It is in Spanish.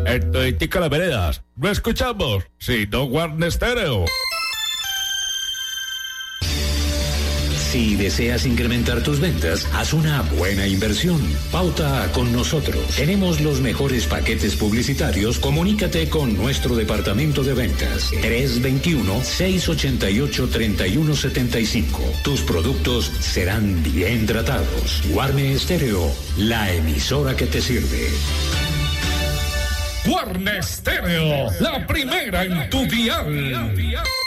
En Toitica las Veredas. No escuchamos, sino Warner Stereo. Si deseas incrementar tus ventas, haz una buena inversión. Pauta con nosotros. Tenemos los mejores paquetes publicitarios. Comunícate con nuestro departamento de ventas. 321-688-3175. Tus productos serán bien tratados. Warner Stereo, la emisora que te sirve. Warner Stereo, la primera en tu dial.